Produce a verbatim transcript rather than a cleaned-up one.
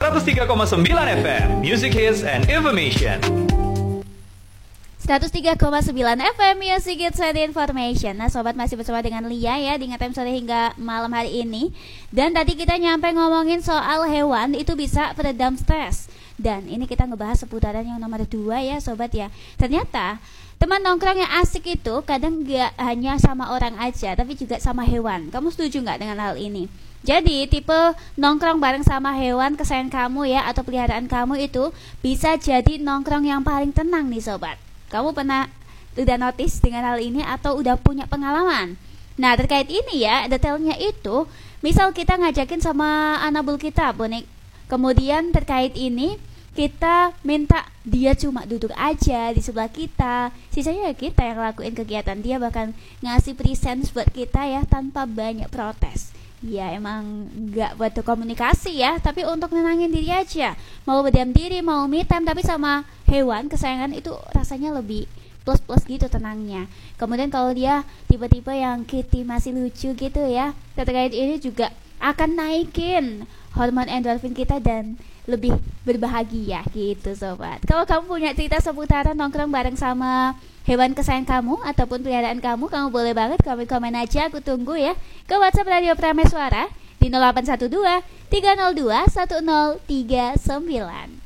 seratus tiga koma sembilan F M, Music Hits and Information. seratus tiga koma sembilan F M Music Hits and Information. Nah sobat, masih bersama dengan Lia ya di Ngetime Sore hingga malam hari ini. Dan tadi kita nyampe ngomongin soal hewan itu bisa peredam stres. Dan ini kita ngebahas seputaran yang nomor dua ya sobat ya. Ternyata teman nongkrong yang asik itu kadang gak hanya sama orang aja, tapi juga sama hewan. Kamu setuju gak dengan hal ini? Jadi tipe nongkrong bareng sama hewan kesayangan kamu ya, atau peliharaan kamu itu bisa jadi nongkrong yang paling tenang nih sobat. Kamu pernah udah notice dengan hal ini atau udah punya pengalaman? Nah terkait ini ya, detailnya itu misal kita ngajakin sama anabul kita bonek, kemudian terkait ini kita minta dia cuma duduk aja di sebelah kita, sisanya ya kita yang lakuin kegiatan. Dia bahkan ngasih presents buat kita ya tanpa banyak protes. Ya emang gak buat komunikasi ya, tapi untuk nenangin diri aja. Mau berdiam diri, mau me time, tapi sama hewan kesayangan itu rasanya lebih plus-plus gitu tenangnya. Kemudian kalau dia tipe-tipe yang kitty masih lucu gitu ya, terkait ini juga akan naikin hormon endorfin kita dan lebih berbahagia gitu sobat. Kalau kamu punya cerita seputaran nongkrong bareng sama hewan kesayangan kamu ataupun peliharaan kamu, kamu boleh banget komen-komen aja, aku tunggu ya ke WhatsApp Radio Prameswara di nol delapan satu dua tiga nol dua satu nol tiga sembilan.